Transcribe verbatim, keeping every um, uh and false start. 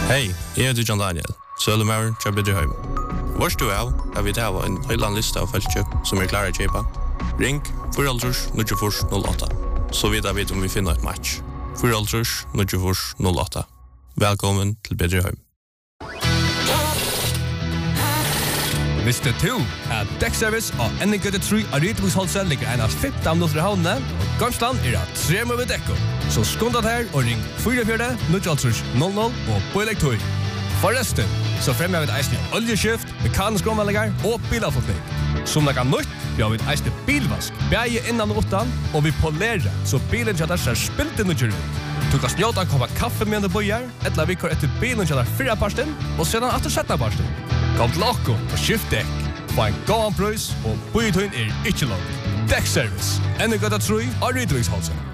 Hej, jag heter John Daniel, Sölumauer, jag blir hem. Vars du är, har vi där en hel lista av fältköp som är klara att köpa. Ring fyra noll fyra noll åtta, så vet vi om vi finner ett match. fyra noll fyra noll åtta. Välkommen till Bedreheim. Visste du at Dekkservice og N G T tre av Rytebruksholset ligger en av femten minutter i havnene, og Gamsland er at tre med dekko. Så skundet her og ring fyra fyra noll noll og på elektor. Forresten, så fremmer vi et eisende oljeskift, mekanisk omvallinger og bilavfotning. Som det kan nytt, vi har vi et eisende bilvask, bæge innan og utan, og vi polerer, så bilen kjøtter ser spilt inn og kjører ut. Du kan snjåta en kopp kaffe med en bøyer, etter vi kår etter bilen kjøtter fyra parsten, og sedan etter sjetta parsten. Kom til okko og skift dekk. Få en gåan prøys, og bøyetøyen er ikke langt. Dekkservice, N G T tre av Rytebruksholset.